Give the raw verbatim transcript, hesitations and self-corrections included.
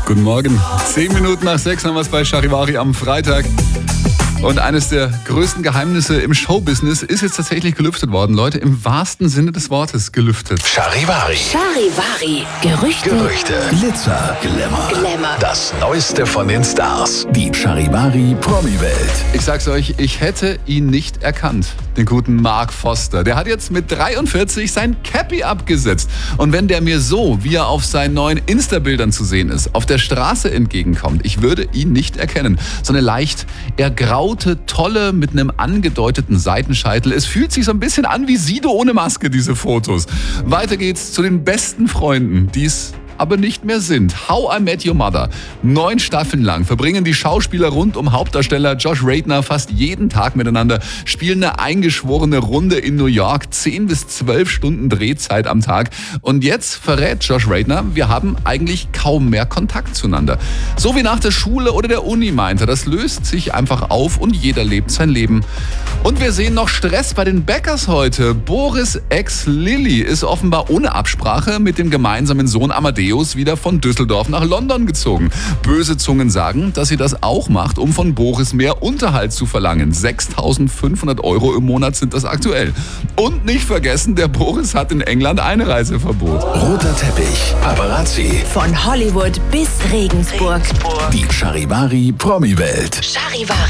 Guten Morgen. Zehn Minuten nach sechs haben wir es bei Charivari am Freitag. Und eines der größten Geheimnisse im Showbusiness ist jetzt tatsächlich gelüftet worden, Leute. Im wahrsten Sinne des Wortes gelüftet. Charivari. Charivari. Gerüchte. Gerüchte. Glitzer. Glamour. Glamour. Das Neueste von den Stars. Die Charivari Promi-Welt. Ich sag's euch, ich hätte ihn nicht erkannt, den guten Mark Foster. Der hat jetzt mit dreiundvierzig sein Cappy abgesetzt. Und wenn der mir so, wie er auf seinen neuen Insta-Bildern zu sehen ist, auf der Straße entgegenkommt, ich würde ihn nicht erkennen. So eine leicht ergraute Tolle mit einem angedeuteten Seitenscheitel. Es fühlt sich so ein bisschen an wie Sido ohne Maske, diese Fotos. Weiter geht's zu den besten Freunden, die es aber nicht mehr sind. How I Met Your Mother. Neun Staffeln lang verbringen die Schauspieler rund um Hauptdarsteller Josh Radnor fast jeden Tag miteinander, spielen eine eingeschworene Runde in New York, zehn bis zwölf Stunden Drehzeit am Tag. Und jetzt verrät Josh Radnor, wir haben eigentlich kaum mehr Kontakt zueinander. So wie nach der Schule oder der Uni, meint er. Das löst sich einfach auf und jeder lebt sein Leben. Und wir sehen noch Stress bei den Bäckers heute. Boris' Ex Lilly ist offenbar ohne Absprache mit dem gemeinsamen Sohn Amadeus wieder von Düsseldorf nach London gezogen. Böse Zungen sagen, dass sie das auch macht, um von Boris mehr Unterhalt zu verlangen. sechstausendfünfhundert Euro im Monat sind das aktuell. Und nicht vergessen, der Boris hat in England Einreiseverbot. Roter Teppich. Paparazzi. Von Hollywood bis Regensburg. Die Charivari Promi-Welt. Charivari.